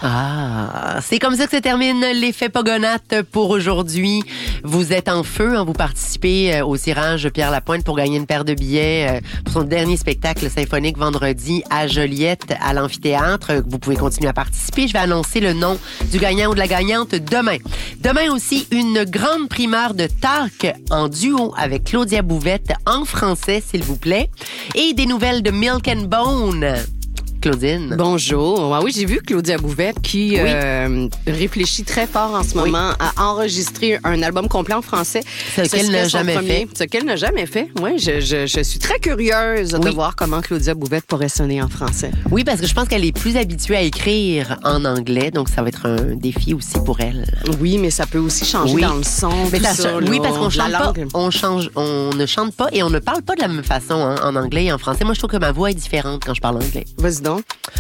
Ah, c'est comme ça que se termine l'effet Pogonate pour aujourd'hui. Vous êtes en feu, vous participez au tirage Pierre Lapointe pour gagner une paire de billets pour son dernier spectacle symphonique vendredi à Joliette, à l'amphithéâtre. Vous pouvez continuer à participer. Je vais annoncer le nom du gagnant ou de la gagnante demain. Demain aussi, une grande primeur de talk en duo avec Claudia Bouvette en français, s'il vous plaît. Et des nouvelles de Milk and Bone. Claudine. Bonjour. Ah oui, j'ai vu Claudia Bouvette qui réfléchit très fort en ce moment à enregistrer un album complet en français. Ce qu'elle n'a jamais fait. Ce qu'elle n'a jamais fait. Oui, je suis très curieuse de voir comment Claudia Bouvette pourrait sonner en français. Oui, parce que je pense qu'elle est plus habituée à écrire en anglais, donc ça va être un défi aussi pour elle. Oui, mais ça peut aussi changer dans le son. Mais tout ça, oui, parce qu'on chante pas, on ne chante pas et on ne parle pas de la même façon en anglais et en français. Moi, je trouve que ma voix est différente quand je parle anglais. Vas-y donc.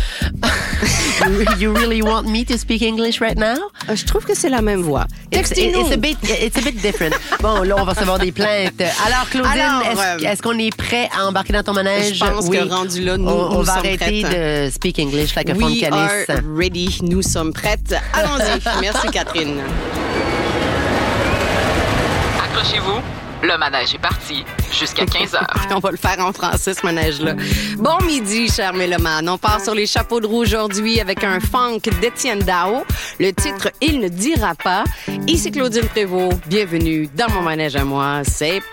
You really want me to speak English right now? Je trouve que c'est la même voix. It's a bit different. Bon, là, on va recevoir des plaintes. Alors, Claudine, est-ce qu'on est prêt à embarquer dans ton manège? Je pense que rendu là, nous va sommes arrêter prêtes. de speak English like a fun canis. We are ready. Nous sommes prêtes. Allons-y. Merci, Catherine. Accrochez-vous. Le manège est parti jusqu'à 15h. On va le faire en français, ce manège-là. Bon midi, chers mélomanes. On part sur les chapeaux de roue aujourd'hui avec un funk d'Étienne Dao. Le titre « Il ne dira pas ». Ici Claudine Prévost. Bienvenue dans mon manège à moi. C'est